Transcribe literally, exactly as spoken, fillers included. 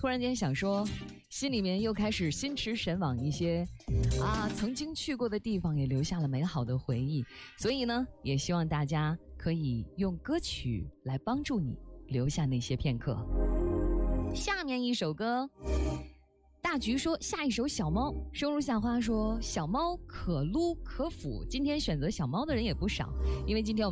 突然间想说，心里面又开始心驰神往一些啊，曾经去过的地方也留下了美好的回忆，所以呢，也希望大家可以用歌曲来帮助你留下那些片刻。下面一首歌，大菊说下一首小猫，生如夏花说小猫可撸可抚。今天选择小猫的人也不少，因为今天我们